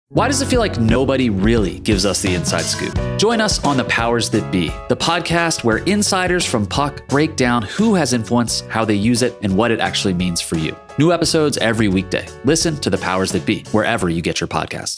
Why does it feel like nobody really gives us the inside scoop? Join us on The Powers That Be, the podcast where insiders from Puck break down who has influence, how they use it, and what it actually means for you. New episodes every weekday. Listen to The Powers That Be wherever you get your podcasts.